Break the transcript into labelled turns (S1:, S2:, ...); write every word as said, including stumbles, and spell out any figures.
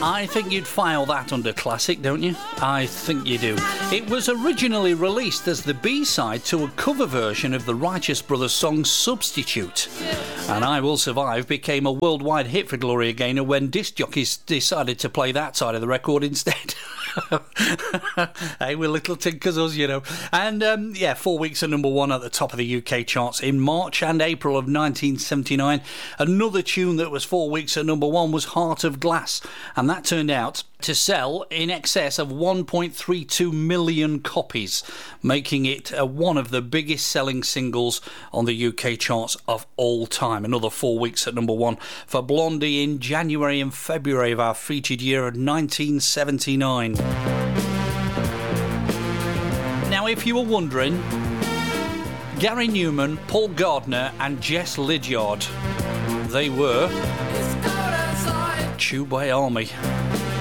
S1: I think you'd file that under classic, don't you? I think you do. It was originally released as the B-side to a cover version of the Righteous Brothers song Substitute. And I Will Survive became a worldwide hit for Gloria Gaynor when disc jockeys decided to play that side of the record instead. Hey, we're little tinkers, us, you know. And um, yeah, four weeks at number one at the top of the U K charts in March and April of nineteen seventy-nine. Another tune that was four weeks at number one was Heart of Glass, and that turned out to sell in excess of one point three two million copies, making it uh, one of the biggest selling singles on the U K charts of all time. Another four weeks at number one for Blondie in January and February of our featured year of nineteen seventy-nine. Now, if you were wondering, Gary Newman, Paul Gardner and Jess Lydiard, they were Tubeway Army.